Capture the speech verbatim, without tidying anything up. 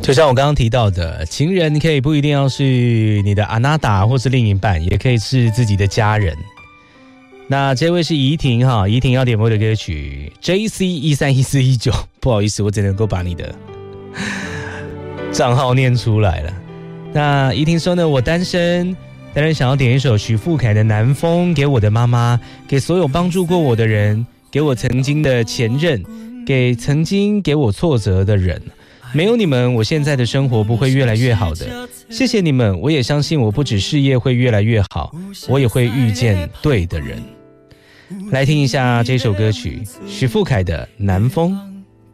就像我刚刚提到的，情人可以不一定要是你的阿娜达或是另一半，也可以是自己的家人。那这位是怡婷哈，怡婷要点播的歌曲 J C 一三一四一九，不好意思，我只能够把你的账号念出来了。那怡婷说呢，我单身，当然想要点一首许富凯的《南风》给我的妈妈，给所有帮助过我的人，给我曾经的前任，给曾经给我挫折的人。没有你们，我现在的生活不会越来越好的。谢谢你们，我也相信我不止事业会越来越好，我也会遇见对的人。来听一下这首歌曲，许富凯的《南风》。